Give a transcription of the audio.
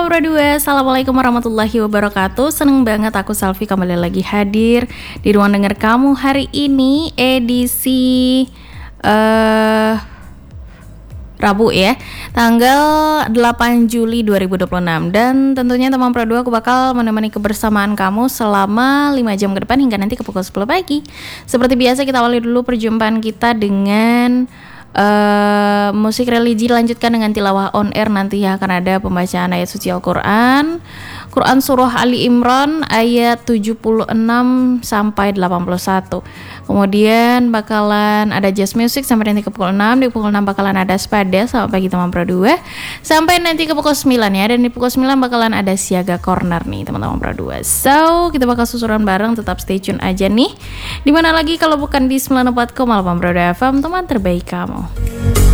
teman Pro 2, Assalamualaikum warahmatullahi wabarakatuh. Seneng banget aku Selfie kembali lagi hadir di ruang dengar kamu hari ini edisi Rabu ya, tanggal 8 Juli 2026. Dan tentunya teman Pro 2 aku bakal menemani kebersamaan kamu selama 5 jam ke depan hingga nanti ke pukul 10 pagi. Seperti biasa kita awali dulu perjumpaan kita dengan musik religi, lanjutkan dengan tilawah on air. Nanti akan ada pembacaan ayat suci Al-Quran surah Ali Imran ayat 76 sampai 81. Kemudian bakalan ada jazz music sampai nanti ke pukul 6. Di pukul 6 bakalan ada spada sampai pagi teman Pro 2 sampai nanti ke pukul 9 ya. Dan di pukul 9 bakalan ada siaga corner nih teman-teman Pro 2. So kita bakal susuran bareng, tetap stay tune aja nih. Dimana lagi kalau bukan di 94,8 Pro 2 FM, teman terbaik kamu.